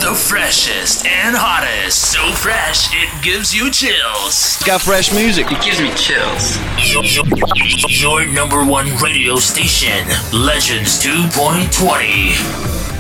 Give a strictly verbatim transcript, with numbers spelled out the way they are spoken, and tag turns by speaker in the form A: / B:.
A: The freshest and hottest. So fresh, it gives you chills.
B: Got fresh music.
C: It gives me chills.
A: Your, your number one radio station, Legends two point twenty.